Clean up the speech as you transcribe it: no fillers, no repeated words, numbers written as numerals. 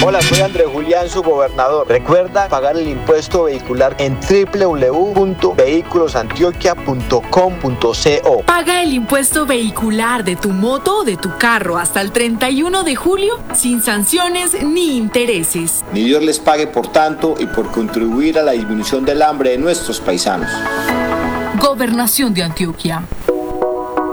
Hola, soy Andrés Julián, su gobernador. Recuerda pagar el impuesto vehicular en www.vehiculosantioquia.com.co. Paga el impuesto vehicular de tu moto o de tu carro hasta el 31 de julio sin sanciones ni intereses. Ni Dios les pague por tanto y por contribuir a la disminución del hambre de nuestros paisanos. Gobernación de Antioquia.